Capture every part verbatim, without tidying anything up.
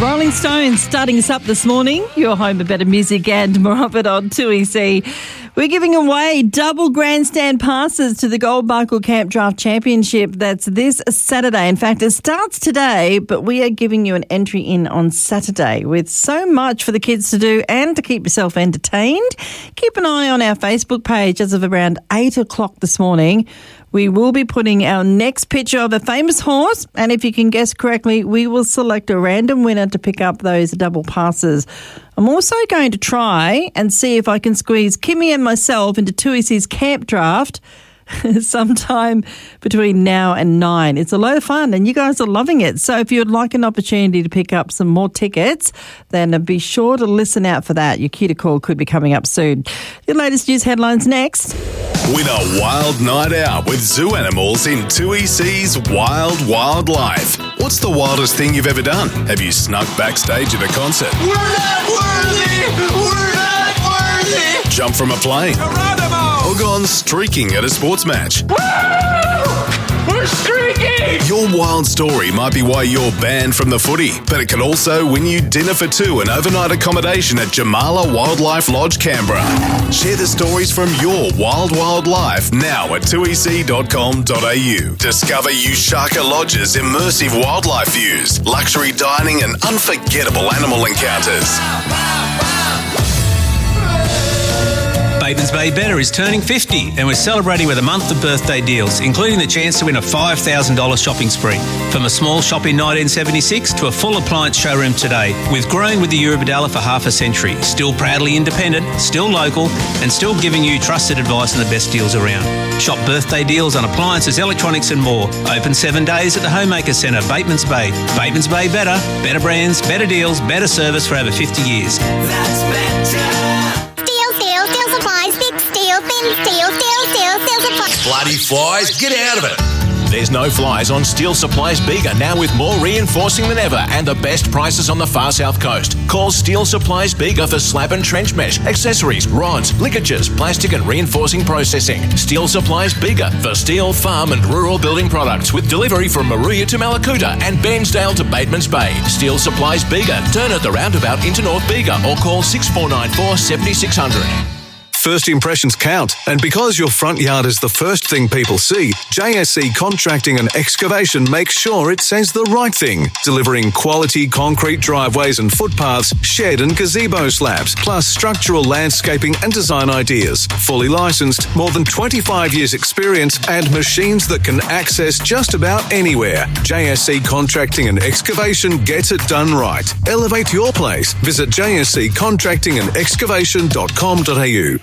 Rolling Stones starting us up this morning. Your home of better music and more of it on two E C. We're giving away double grandstand passes to the Goldbuckle Camp Draft Championship. That's this Saturday. In fact, it starts today, but we are giving you an entry in on Saturday with so much for the kids to do and to keep yourself entertained. Keep an eye on our Facebook page as of around eight o'clock this morning. We will be putting our next picture of a famous horse, and if you can guess correctly, we will select a random winner to pick up those double passes. I'm also going to try and see if I can squeeze Kimmy and myself into two E C's camp draft sometime between now and nine. It's a load of fun and you guys are loving it. So if you'd like an opportunity to pick up some more tickets, then be sure to listen out for that. Your cue to call could be coming up soon. Your latest news headlines next. Win a wild night out with zoo animals in two E C's Wild Wildlife. What's the wildest thing you've ever done? Have you snuck backstage at a concert? We're not worthy! We're not worthy! Jump from a plane? Geronimo! Or gone streaking at a sports match? Woo! We're streaking! Your wild story might be why you're banned from the footy, but it can also win you dinner for two and overnight accommodation at Jamala Wildlife Lodge, Canberra. Share the stories from your wild wildlife now at two e c dot com dot a u. Discover Ushaka Lodge's immersive wildlife views, luxury dining and unforgettable animal encounters. Batemans Bay Better is turning fifty and we're celebrating with a month of birthday deals, including the chance to win a five thousand dollars shopping spree. From a small shop in nineteen seventy-six to a full appliance showroom today, we've grown with the Eurobodalla for half a century, still proudly independent, still local and still giving you trusted advice and the best deals around. Shop birthday deals on appliances, electronics and more. Open seven days at the Homemaker Centre, Batemans Bay. Batemans Bay Better, better brands, better deals, better service for over fifty years. That's better! Steel, steel, steel, steel supplies. Bloody flies, get out of it. There's no flies on Steel Supplies Bega, now with more reinforcing than ever and the best prices on the far south coast. Call Steel Supplies Bega for slab and trench mesh, accessories, rods, ligatures, plastic and reinforcing processing. Steel Supplies Bega for steel, farm and rural building products with delivery from Maruya to Malakuta and Bairnsdale to Batemans Bay. Steel Supplies Bega. Turn at the roundabout into North Bega or call six four nine four, seven six zero zero. First impressions count, and because your front yard is the first thing people see, J S C Contracting and Excavation makes sure it says the right thing, delivering quality concrete driveways and footpaths, shed and gazebo slabs, plus structural landscaping and design ideas. Fully licensed, more than twenty-five years experience, and machines that can access just about anywhere. J S C Contracting and Excavation gets it done right. Elevate your place. Visit j s c contracting and excavation dot com dot a u.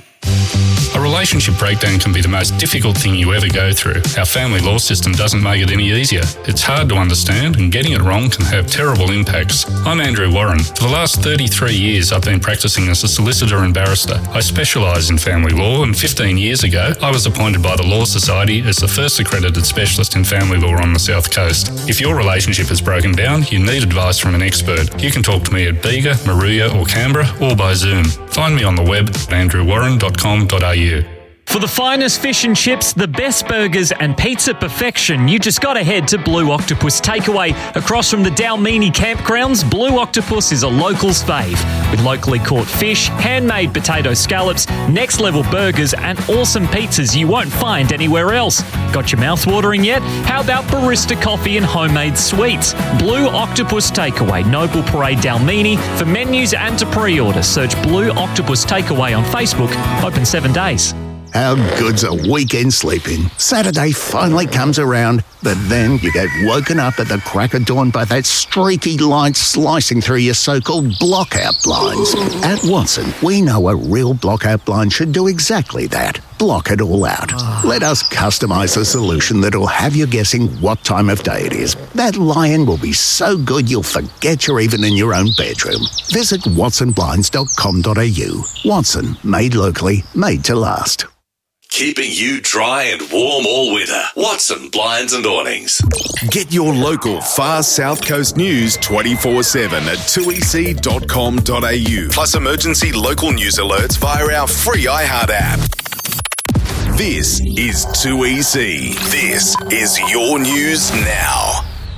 A relationship breakdown can be the most difficult thing you ever go through. Our family law system doesn't make it any easier. It's hard to understand and getting it wrong can have terrible impacts. I'm Andrew Warren. For the last thirty-three years I've been practicing as a solicitor and barrister. I specialise in family law and fifteen years ago I was appointed by the Law Society as the first accredited specialist in family law on the South Coast. If your relationship has broken down, you need advice from an expert. You can talk to me at Bega, Maruya or Canberra or by Zoom. Find me on the web at andrew warren dot com dot a u. For the finest fish and chips, the best burgers and pizza perfection, you just got to head to Blue Octopus Takeaway. Across from the Dalmini campgrounds, Blue Octopus is a local's fave. With locally caught fish, handmade potato scallops, next-level burgers and awesome pizzas you won't find anywhere else. Got your mouth watering yet? How about barista coffee and homemade sweets? Blue Octopus Takeaway, Noble Parade Dalmini. For menus and to pre-order, search Blue Octopus Takeaway on Facebook. Open seven days. How good's a weekend sleeping? Saturday finally comes around, but then you get woken up at the crack of dawn by that streaky light slicing through your so-called blockout blinds. At Watson, we know a real blockout blind should do exactly that. Block it all out. Let us customise a solution that'll have you guessing what time of day it is. That lion will be so good you'll forget you're even in your own bedroom. Visit watson blinds dot com dot a u. Watson, made locally, made to last. Keeping you dry and warm all winter. Watson Blinds and Awnings. Get your local far south coast news twenty-four seven at two e c dot com dot a u. Plus emergency local news alerts via our free iHeart app. This is two E C. This is your news now.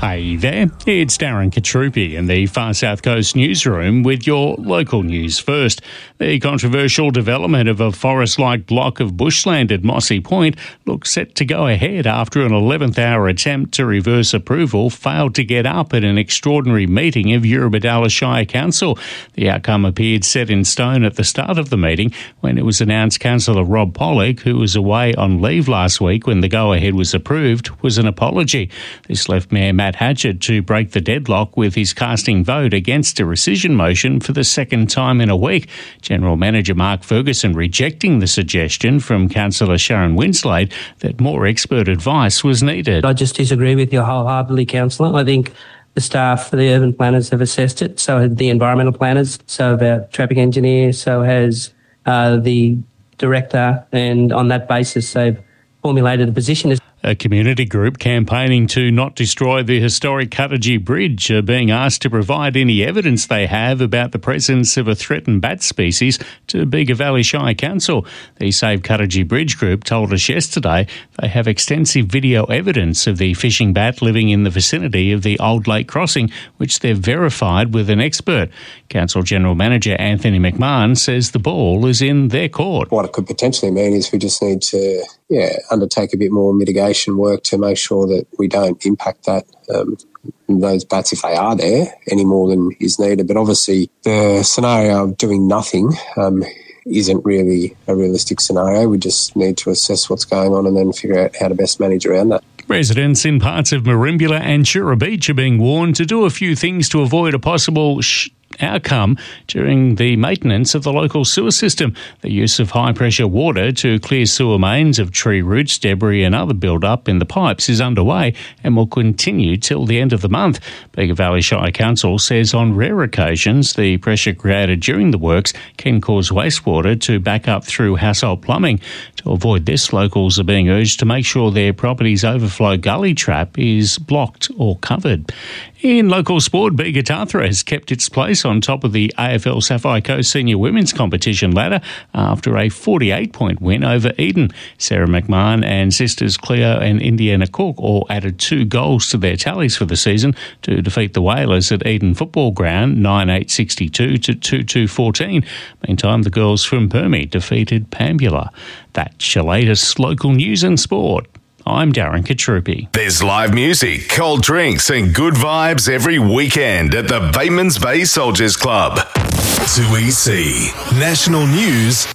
Hey there, it's Darren Katrupi in the Far South Coast newsroom with your local news first. The controversial development of a forest-like block of bushland at Mossy Point looks set to go ahead after an eleventh hour attempt to reverse approval failed to get up at an extraordinary meeting of Eurobodalla Shire Council. The outcome appeared set in stone at the start of the meeting when it was announced Councillor Rob Pollock, who was away on leave last week when the go-ahead was approved, was an apology. This left Mayor Matt Hatchett to break the deadlock with his casting vote against a rescission motion for the second time in a week. General Manager Mark Ferguson rejecting the suggestion from Councillor Sharon Winslade that more expert advice was needed. I just disagree with you wholeheartedly, Councillor. I think the staff for the urban planners have assessed it, so have the environmental planners, so have our traffic engineer, so has uh, the director, and on that basis they've formulated a position. A community group campaigning to not destroy the historic Cuttagee Bridge are being asked to provide any evidence they have about the presence of a threatened bat species to Bega Valley Shire Council. The Save Cuttagee Bridge group told us yesterday they have extensive video evidence of the fishing bat living in the vicinity of the Old Lake Crossing, which they've verified with an expert. Council General Manager Anthony McMahon says the ball is in their court. What it could potentially mean is we just need to yeah, undertake a bit more mitigation work to make sure that we don't impact that um, those bats if they are there any more than is needed. But obviously the scenario of doing nothing um, isn't really a realistic scenario. We just need to assess what's going on and then figure out how to best manage around that. Residents in parts of Merimbula and Shura Beach are being warned to do a few things to avoid a possible sh- outcome during the maintenance of the local sewer system. The use of high-pressure water to clear sewer mains of tree roots, debris and other build-up in the pipes is underway and will continue till the end of the month. Bega Valley Shire Council says on rare occasions the pressure created during the works can cause wastewater to back up through household plumbing. To avoid this, locals are being urged to make sure their property's overflow gully trap is blocked or covered. In local sport, Bega Tathra has kept its place on top of the A F L Sapphire Coast Senior Women's Competition ladder after a forty-eight point win over Eden. Sarah McMahon and sisters Cleo and Indiana Cook all added two goals to their tallies for the season to defeat the Whalers at Eden Football Ground nine eight sixty-two to two two fourteen. Meantime, the girls from Permi defeated Pambula. That's your latest local news and sport. I'm Darren Katrupi. There's live music, cold drinks and good vibes every weekend at the Batemans Bay Soldiers Club. two E C National News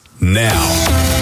now.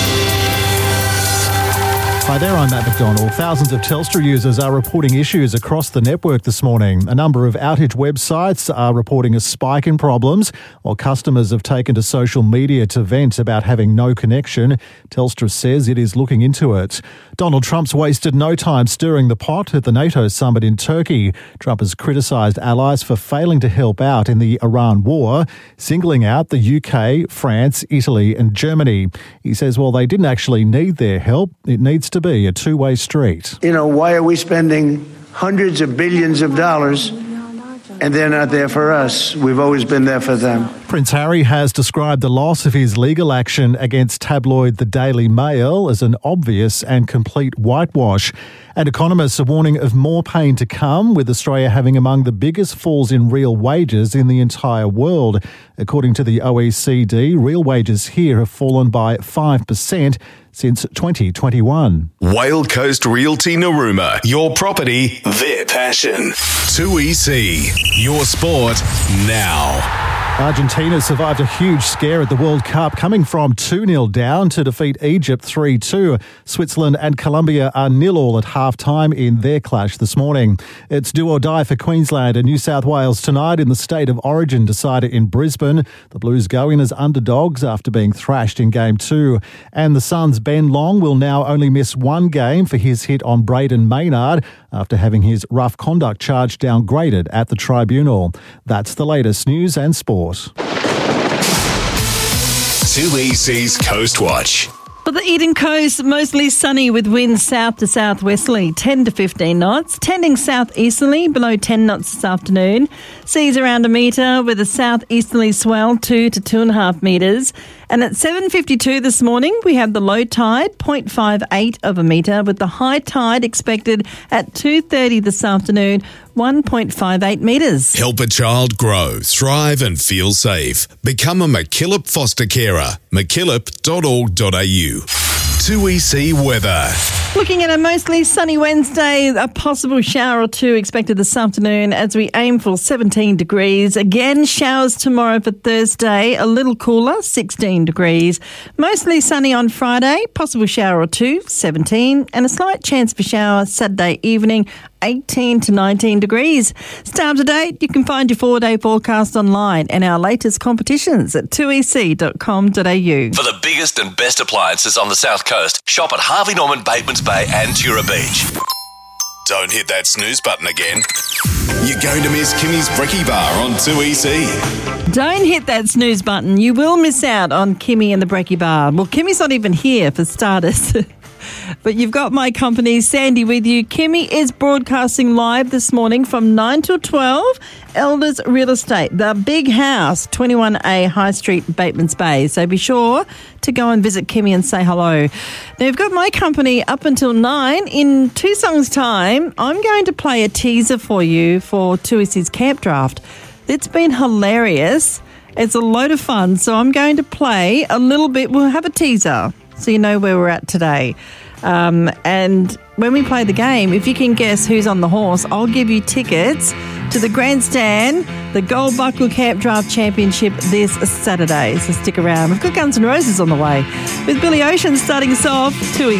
Hi there, I'm Matt McDonald. Thousands of Telstra users are reporting issues across the network this morning. A number of outage websites are reporting a spike in problems, while customers have taken to social media to vent about having no connection. Telstra says it is looking into it. Donald Trump's wasted no time stirring the pot at the NATO summit in Turkey. Trump has criticised allies for failing to help out in the Iran war, singling out the U K, France, Italy and Germany. He says while they didn't actually need their help, it needs to be a two-way street. You know, why are we spending hundreds of billions of dollars and they're not there for us? We've always been there for them. Prince Harry has described the loss of his legal action against tabloid The Daily Mail as an obvious and complete whitewash. And economists are warning of more pain to come, with Australia having among the biggest falls in real wages in the entire world. According to the O E C D, real wages here have fallen by five percent since twenty twenty-one. Whale Coast Realty Narooma. Your property, their passion. two E C. Your sport now. Argentina survived a huge scare at the World Cup, coming from two nil down to defeat Egypt three two. Switzerland and Colombia are nil all at half-time in their clash this morning. It's do or die for Queensland and New South Wales tonight in the State of Origin decider in Brisbane. The Blues go in as underdogs after being thrashed in Game two. And the Suns' Ben Long will now only miss one game for his hit on Braden Maynard after having his rough conduct charge downgraded at the tribunal. That's the latest news and sport. two E C's Coast Watch. For the Eden Coast, mostly sunny with winds south to southwesterly, ten to fifteen knots, tending southeasterly, below ten knots this afternoon. Seas around a metre with a southeasterly swell, two to two and a half metres. And at seven fifty-two this morning, we have the low tide, zero point five eight of a metre, with the high tide expected at two thirty this afternoon, one point five eight metres. Help a child grow, thrive and feel safe. Become a McKillop foster carer. mckillop dot org dot a u. two E C weather. Looking at a mostly sunny Wednesday, a possible shower or two expected this afternoon as we aim for seventeen degrees. Again, showers tomorrow for Thursday, a little cooler, sixteen degrees. Mostly sunny on Friday, possible shower or two, seventeen, and a slight chance for shower Saturday evening, eighteen to nineteen degrees. Stay up to date. You can find your four-day forecast online and our latest competitions at two e c dot com dot a u. For the biggest and best appliances on the South Coast, shop at Harvey Norman, Batemans Bay and Tura Beach. Don't hit that snooze button again. You're going to miss Kimmy's Brekkie Bar on two E C. Don't hit that snooze button. You will miss out on Kimmy and the Brekkie Bar. Well, Kimmy's not even here for starters. But you've got my company, Sandy, with you. Kimmy is broadcasting live this morning from nine till twelve. Elders Real Estate, the big house, twenty-one A High Street, Batemans Bay. So be sure to go and visit Kimmy and say hello. Now, you've got my company up until nine. In two songs' time, I'm going to play a teaser for you for two E C's Camp Draft. It's been hilarious. It's a load of fun. So I'm going to play a little bit. We'll have a teaser so you know where we're at today. Um, and when we play the game, if you can guess who's on the horse, I'll give you tickets to the grandstand, the Gold Buckle Camp Draft Championship this Saturday. So stick around. We've got Guns N' Roses on the way with Billy Ocean starting us off. two